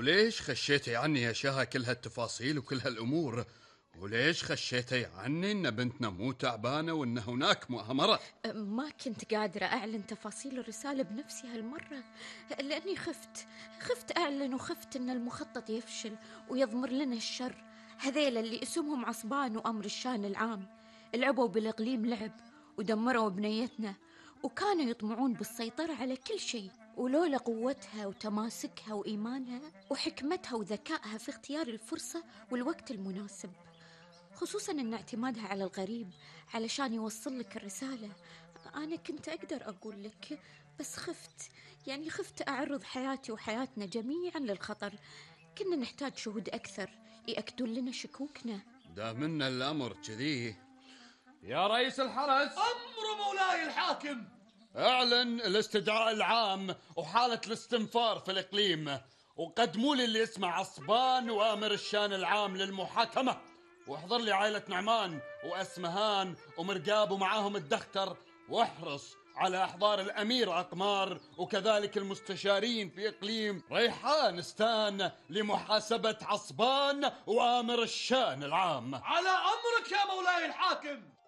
وليش خشيتي عني يا شهى كل هالتفاصيل وكل هالأمور؟ وليش خشيتي عني إن بنتنا مو تعبانة وإن هناك مؤامرة؟ ما كنت قادرة أعلن تفاصيل الرسالة بنفسي هالمرة، لأني خفت أعلن، وخفت أن المخطط يفشل ويضمر لنا الشر. هذيل اللي اسمهم عصبان وأمر الشان العام لعبوا بالإقليم لعب ودمروا بنيتنا، وكانوا يطمعون بالسيطرة على كل شيء. ولولا قوتها وتماسكها وإيمانها وحكمتها وذكائها في اختيار الفرصة والوقت المناسب، خصوصاً أن اعتمادها على الغريب علشان يوصل لك الرسالة، أنا كنت أقدر أقول لك، بس خفت أعرض حياتي وحياتنا جميعاً للخطر. كنا نحتاج شهود أكثر يأكدون لنا شكوكنا. دامنا الأمر كذي، يا رئيس الحرس، أمر مولاي الحاكم. اعلن الاستدعاء العام وحالة الاستنفار في الإقليم، وقدموا لي اللي اسمه عصبان وآمر الشان العام للمحاكمة، واحضر لي عائلة نعمان وأسمهان ومرقاب ومعاهم الدختر، واحرص على إحضار الأمير أقمار وكذلك المستشارين في إقليم ريحانستان لمحاسبة عصبان وآمر الشان العام. على أمرك يا مولاي الحاكم.